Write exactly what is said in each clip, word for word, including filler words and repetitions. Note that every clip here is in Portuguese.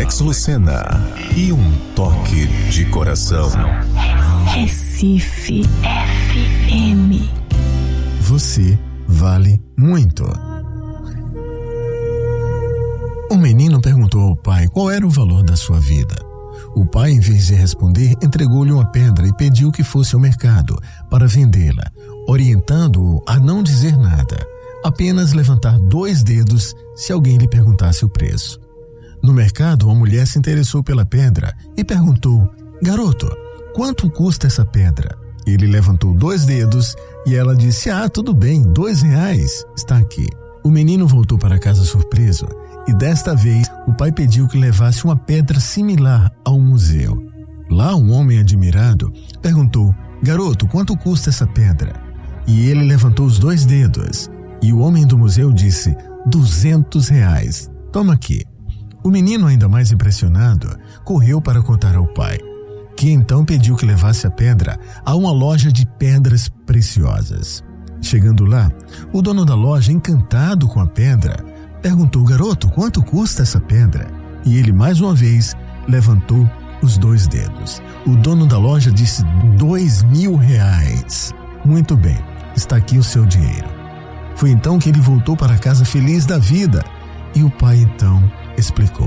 Alex Lucena e um toque de coração. Recife F M. Você vale muito. Um menino perguntou ao pai qual era o valor da sua vida. O pai, em vez de responder, entregou-lhe uma pedra e pediu que fosse ao mercado para vendê-la, orientando-o a não dizer nada, apenas levantar dois dedos se alguém lhe perguntasse o preço. No mercado, uma mulher se interessou pela pedra e perguntou: "Garoto, quanto custa essa pedra?" Ele levantou dois dedos e ela disse: "Ah, tudo bem, dois reais, está aqui." O menino voltou para casa surpreso e desta vez o pai pediu que levasse uma pedra similar ao museu. Lá, um homem admirado perguntou: "Garoto, quanto custa essa pedra?" E ele levantou os dois dedos e o homem do museu disse: duzentos reais, toma aqui." O menino, ainda mais impressionado, correu para contar ao pai, que então pediu que levasse a pedra a uma loja de pedras preciosas. Chegando lá, o dono da loja, encantado com a pedra, perguntou: "Garoto, quanto custa essa pedra?" E ele, mais uma vez, levantou os dois dedos. O dono da loja disse: dois mil reais. "Muito bem, está aqui o seu dinheiro." Foi então que ele voltou para casa feliz da vida. E o pai então explicou: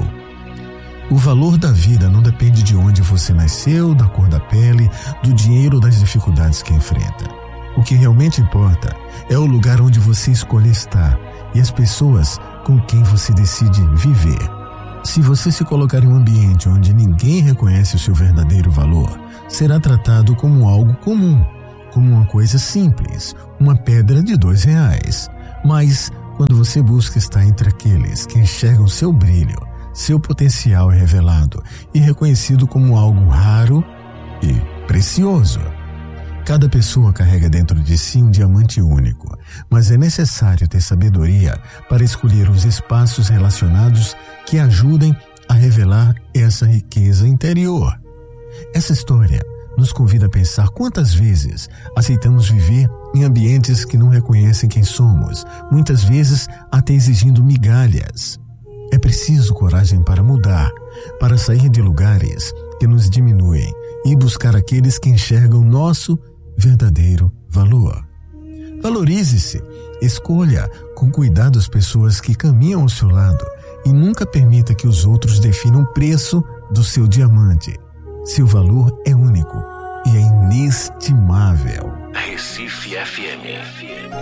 o valor da vida não depende de onde você nasceu, da cor da pele, do dinheiro ou das dificuldades que enfrenta. O que realmente importa é o lugar onde você escolhe estar e as pessoas com quem você decide viver. Se você se colocar em um ambiente onde ninguém reconhece o seu verdadeiro valor, será tratado como algo comum, como uma coisa simples, uma pedra de dois reais. Mas quando você busca estar entre aqueles que enxergam seu brilho, seu potencial é revelado e reconhecido como algo raro e precioso. Cada pessoa carrega dentro de si um diamante único, mas é necessário ter sabedoria para escolher os espaços relacionados que ajudem a revelar essa riqueza interior. Essa história nos convida a pensar quantas vezes aceitamos viver em ambientes que não reconhecem quem somos, muitas vezes até exigindo migalhas. É preciso coragem para mudar, para sair de lugares que nos diminuem e buscar aqueles que enxergam nosso verdadeiro valor. Valorize-se, escolha com cuidado as pessoas que caminham ao seu lado e nunca permita que os outros definam o preço do seu diamante. Seu valor é único e é inestimável. Recife F M.